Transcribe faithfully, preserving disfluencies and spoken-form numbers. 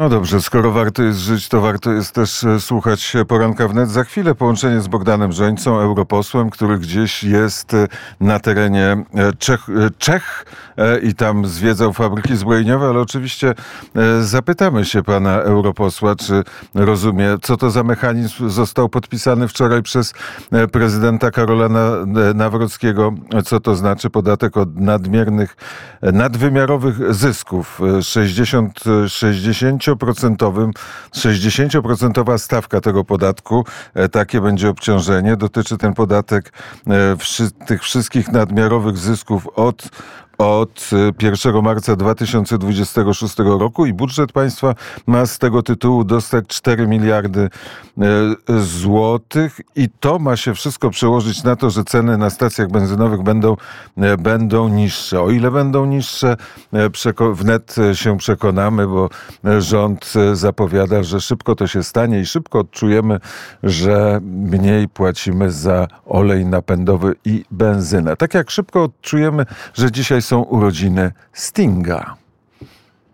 No dobrze, skoro warto jest żyć, to warto jest też słuchać Poranka Wnet. Za chwilę połączenie z Bogdanem Rzońcą, europosłem, który gdzieś jest na terenie Czech, Czech i tam zwiedzał fabryki zbrojeniowe, ale oczywiście zapytamy się pana europosła, czy rozumie, co to za mechanizm został podpisany wczoraj przez prezydenta Karola Nawrockiego, co to znaczy podatek od nadmiernych, nadwymiarowych zysków. sześćdziesiąt, sześćdziesiąt procentowym, sześćdziesięcioprocentowa stawka tego podatku, takie będzie obciążenie. Dotyczy ten podatek wszy, tych wszystkich nadmiarowych zysków od od pierwszego marca dwa tysiące dwudziestego szóstego roku i budżet państwa ma z tego tytułu dostać cztery miliardy złotych i to ma się wszystko przełożyć na to, że ceny na stacjach benzynowych będą, będą niższe. O ile będą niższe, wnet się przekonamy, bo rząd zapowiada, że szybko to się stanie i szybko odczujemy, że mniej płacimy za olej napędowy i benzynę. Tak jak szybko odczujemy, że dzisiaj są urodziny Stinga.